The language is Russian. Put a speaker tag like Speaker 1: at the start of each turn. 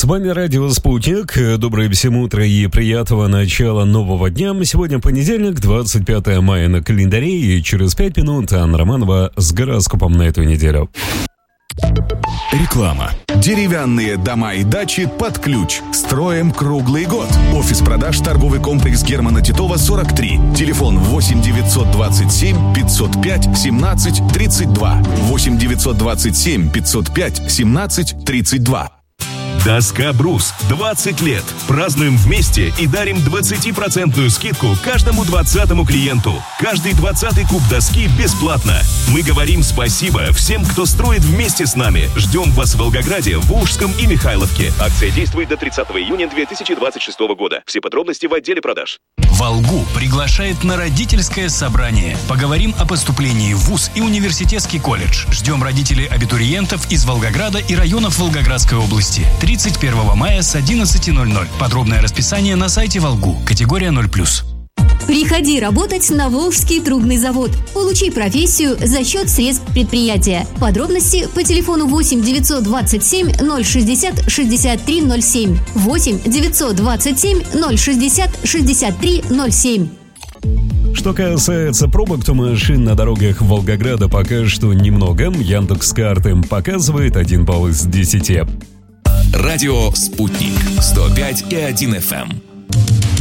Speaker 1: вами радио «Спутник». Доброе всем утро и приятного начала нового дня. Сегодня понедельник, 25 мая на календаре, и через 5 минут Анна Романова с гороскопом на эту неделю.
Speaker 2: Реклама. Деревянные дома и дачи под ключ. Строим круглый год. Офис продаж, торговый комплекс Германа Титова, 43. Телефон 8 927 505 17 32. 8 927 505 17 32.
Speaker 3: Доска «Брус». 20 лет. Празднуем вместе и дарим 20% скидку каждому 20-му клиенту. Каждый 20-й куб доски бесплатно. Мы говорим спасибо всем, кто строит вместе с нами. Ждем вас в Волгограде, Волжском и Михайловке. Акция действует до 30 июня 2026 года. Все подробности в отделе продаж.
Speaker 4: Волгу приглашает на родительское собрание. Поговорим о поступлении в ВУЗ и университетский колледж. Ждем родителей абитуриентов из Волгограда и районов Волгоградской области. 31 мая с 11:00. Подробное расписание на сайте Волгу. Категория 0+.
Speaker 5: Приходи работать на Волжский трубный завод. Получи профессию за счет средств предприятия. Подробности по телефону 8 927 060 63 07. 8 927 060 63 07.
Speaker 1: Что касается пробок, то машин на дорогах Волгограда пока что немного. Яндекс.Карты показывает 1 балл из 10.
Speaker 2: Радио «Спутник». 105,1 FM.